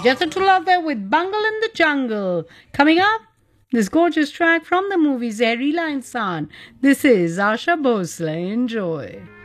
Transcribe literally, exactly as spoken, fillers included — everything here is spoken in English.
Just to love there with Bungle in the Jungle. Coming up, this gorgeous track from the movie Zehreela Insan. This is Asha Bhosle. Enjoy.